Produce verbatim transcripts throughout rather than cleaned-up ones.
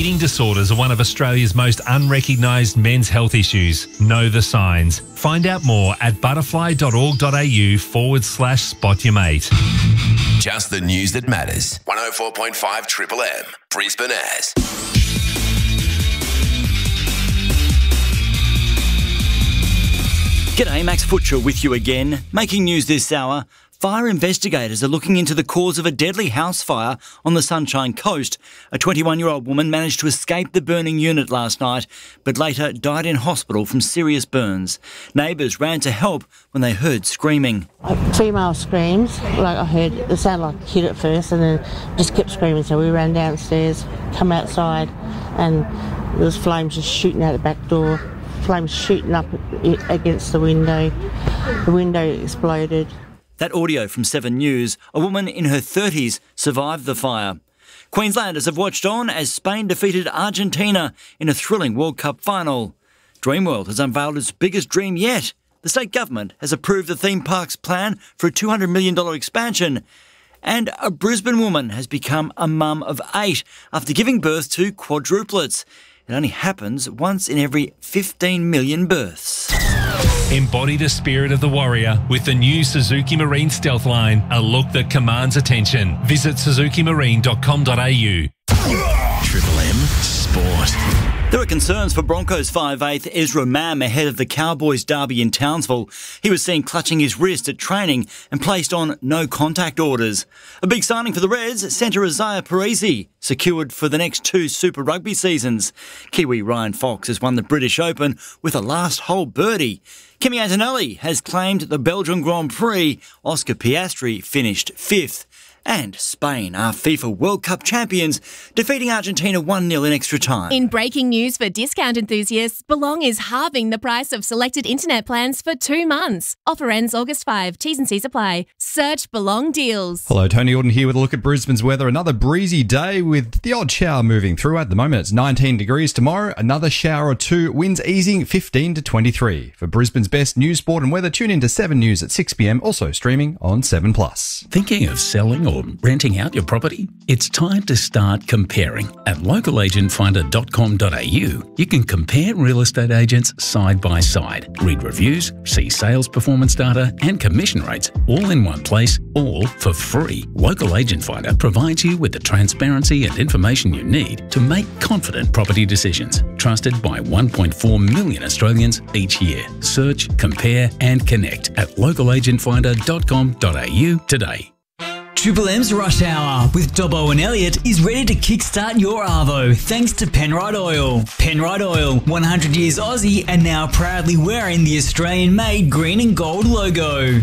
Eating disorders are one of Australia's most unrecognised men's health issues. Know the signs. Find out more at butterfly.org.au forward slash spot your mate. Just the news that matters. one oh four point five Triple M, Brisbane As. G'day, Max Butcher with you again. Making news this hour. Fire investigators are looking into the cause of a deadly house fire on the Sunshine Coast. A twenty-one-year-old woman managed to escape the burning unit last night, but later died in hospital from serious burns. Neighbours ran to help when they heard screaming. Female screams, like I heard, it sounded like a kid at first, and then just kept screaming, so we ran downstairs, come outside, and there was flames just shooting out the back door, flames shooting up against the window. The window exploded. That audio from Seven News, a woman in her thirties survived the fire. Queenslanders have watched on as Spain defeated Argentina in a thrilling World Cup final. Dreamworld has unveiled its biggest dream yet. The state government has approved the theme park's plan for a two hundred million dollars expansion. And a Brisbane woman has become a mum of eight after giving birth to quadruplets. It only happens once in every fifteen million births. Embody the spirit of the warrior with the new Suzuki Marine Stealth Line, a look that commands attention. Visit suzuki marine dot com dot a u. Triple M Sport. There are concerns for Broncos five eighth Ezra Mam ahead of the Cowboys derby in Townsville. He was seen clutching his wrist at training and placed on no contact orders. A big signing for the Reds, centre Isaiah Parisi, secured for the next two Super Rugby seasons. Kiwi Ryan Fox has won the British Open with a last hole birdie. Kimi Antonelli has claimed the Belgian Grand Prix. Oscar Piastri finished fifth. And Spain are FIFA World Cup champions, defeating Argentina one nil in extra time. In breaking news for discount enthusiasts, Belong is halving the price of selected internet plans for two months. Offer ends August fifth. T's and C's apply. Search Belong Deals. Hello, Tony Auden here with a look at Brisbane's weather. Another breezy day with the odd shower moving through. At the moment, it's nineteen degrees. Tomorrow, another shower or two. Winds easing fifteen to twenty-three. For Brisbane's best news, sport and weather, tune in to seven News at six p m. Also streaming on seven plus. Thinking of selling or renting out your property? It's time to start comparing. At local agent finder dot com dot a u, you can compare real estate agents side by side, read reviews, see sales performance data and commission rates all in one place, all for free. Local Agent Finder provides you with the transparency and information you need to make confident property decisions. Trusted by one point four million Australians each year. Search, compare and connect at local agent finder dot com dot a u today. Triple M's Rush Hour with Dobbo and Elliott is ready to kickstart your arvo thanks to Penrite Oil. Penrite Oil, one hundred years Aussie and now proudly wearing the Australian-made green and gold logo.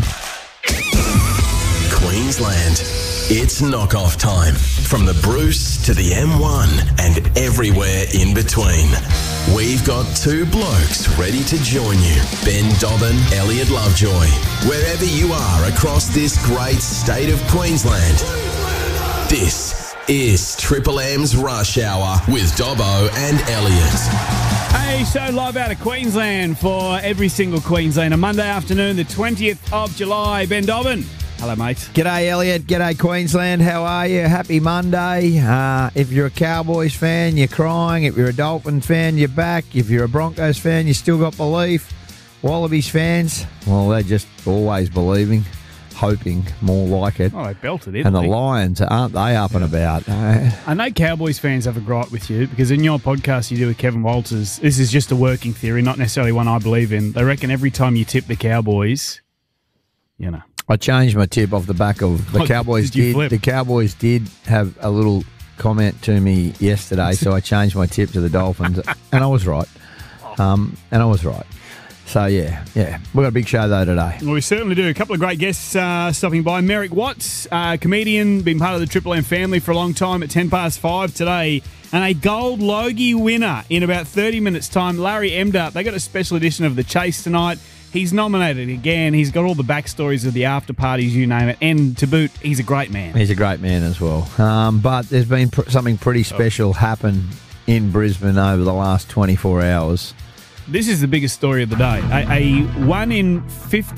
Queensland. It's knockoff time. From the Bruce to the M one and everywhere in between. We've got two blokes ready to join you. Ben Dobbin, Elliott Lovejoy. Wherever you are across this great state of Queensland. This is Triple M's Rush Hour with Dobbo and Elliott. Hey, show live out of Queensland for every single Queenslander. Monday afternoon, the twentieth of July. Ben Dobbin. Hello, mate. G'day, Elliott. G'day, Queensland. How are you? Happy Monday. Uh, if you're a Cowboys fan, you're crying. If you're a Dolphins fan, you're back. If you're a Broncos fan, you still got belief. Wallabies fans, well, they're just always believing, hoping more like it. Oh, they belted it. And the Lions, aren't they up and about? Uh, I know Cowboys fans have a gripe with you because in your podcast you do with Kevin Walters, this is just a working theory, not necessarily one I believe in. They reckon every time you tip the Cowboys, you know. I changed my tip off the back of the Oh, Cowboys. did you Did, flip? the Cowboys did have a little comment to me yesterday, so I changed my tip to the Dolphins, and I was right. Um, and I was right. So yeah, yeah, we've got a big show though today. Well, we certainly do. A couple of great guests uh, stopping by. Merrick Watts, uh, comedian, been part of the Triple M family for a long time. At ten past five today, and a gold Logie winner in about thirty minutes' time. Larry Emder. They got a special edition of The Chase tonight. He's nominated again. He's got all the backstories of the after parties, you name it. And to boot, he's a great man. He's a great man as well. Um, but there's been pr- something pretty special happen in Brisbane over the last twenty-four hours. This is the biggest story of the day. A, a one in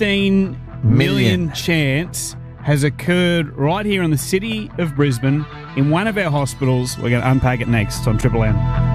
fifteen million, million chance has occurred right here in the city of Brisbane in one of our hospitals. We're going to unpack it next on Triple M.